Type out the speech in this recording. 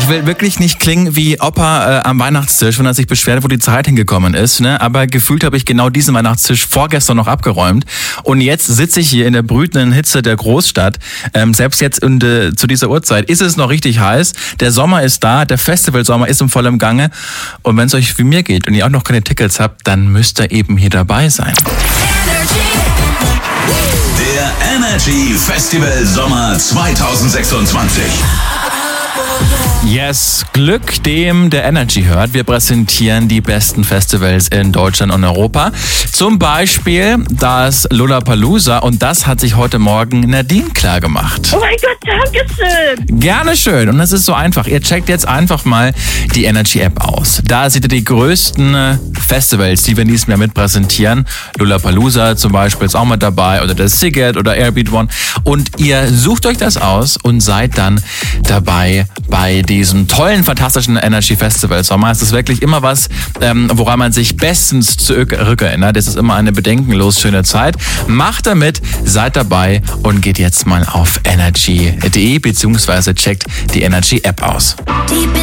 Ich will wirklich nicht klingen wie Opa am Weihnachtstisch, wenn er sich beschwert, wo die Zeit hingekommen ist. Ne? Aber gefühlt habe ich genau diesen Weihnachtstisch vorgestern noch abgeräumt. Und jetzt sitze ich hier in der brütenden Hitze der Großstadt. Selbst jetzt zu dieser Uhrzeit ist es noch richtig heiß. Der Sommer ist da, der Festivalsommer ist im vollen Gange. Und wenn es euch wie mir geht und ihr auch noch keine Tickets habt, dann müsst ihr eben hier dabei sein. Der Energy Festival Sommer 2026. Yes, Glück dem der Energy hört. Wir präsentieren die besten Festivals in Deutschland und Europa. Zum Beispiel das Lollapalooza, und das hat sich heute Morgen Nadine klar gemacht. Oh mein Gott, danke schön. Gerne schön. Und es ist so einfach. Ihr checkt jetzt einfach mal die Energy App aus. Da seht ihr die größten Festivals, die wir in diesem Jahr mit präsentieren. Lollapalooza zum Beispiel ist auch mit dabei, oder der Siget oder Airbeat One. Und ihr sucht euch das aus und seid dann dabei bei diesem tollen, fantastischen Energy Festival Sommer. Es ist wirklich immer was, woran man sich bestens zurückerinnert. Es ist immer eine bedenkenlos schöne Zeit. Macht damit, seid dabei und geht jetzt mal auf energy.de bzw. checkt die Energy App aus.